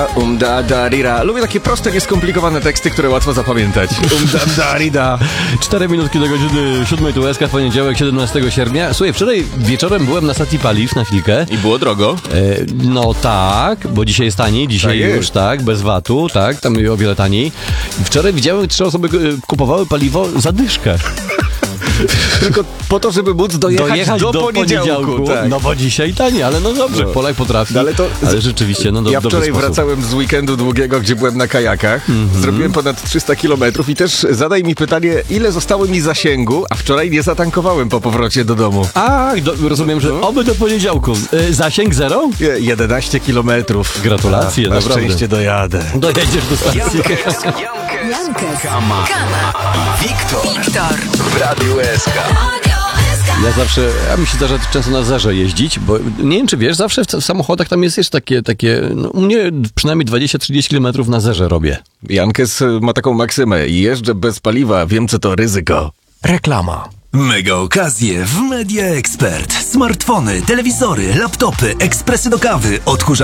da rira. Lubię takie proste, nieskomplikowane teksty, które łatwo zapamiętać. Da rida. 4 minutki do godziny 7 tu SK, w poniedziałek 17 sierpnia. Słuchaj, wczoraj wieczorem byłem na stacji paliw na chwilkę. I było drogo? No tak, bo dzisiaj jest taniej, dzisiaj tak już jest. tak, bez VAT-u, tak, tam o wiele taniej. Wczoraj widziałem, 3 osoby kupowały paliwo za dyszkę. Tylko po to, żeby móc dojechać do poniedziałku. Tak. No bo dzisiaj taniej, ale no dobrze, Polak potrafi. No, ale rzeczywiście, no ja dobry wczoraj sposób. wracałem z weekendu długiego, gdzie byłem na kajakach. Zrobiłem ponad 300 kilometrów i też zadaj mi pytanie, ile zostało mi zasięgu, a wczoraj nie zatankowałem po powrocie do domu. Rozumiem, że oby do poniedziałku. Zasięg 0? 11 kilometrów. Gratulacje, Na naprawdę. szczęście dojadę. Dojedziesz do stacji. Jankes, Kama i Wiktor w Radiu SK. Ja mi się zdarza często na zerze jeździć, bo nie wiem, czy wiesz, zawsze w samochodach tam jest takie no, u mnie przynajmniej 20-30 km na zerze robię. Jankes ma taką maksymę: jeżdżę bez paliwa, wiem co to ryzyko. Reklama. Mega okazje w Media Expert. Smartfony, telewizory, laptopy, ekspresy do kawy, odkurzacze